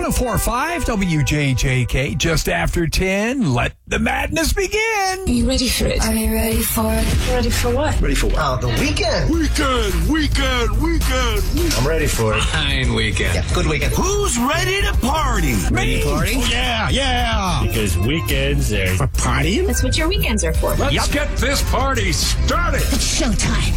104.5 WJJK, just after 10. Let the madness begin. Are you ready for it? Are you ready for it? Ready for what? Ready for what? Oh, the weekend. Weekend. I'm ready for it. Fine weekend. Yeah, good weekend. Who's ready to party? Ready to party? Oh, yeah. Because weekends are for partying. That's what your weekends are for. Let's get this party started. It's showtime.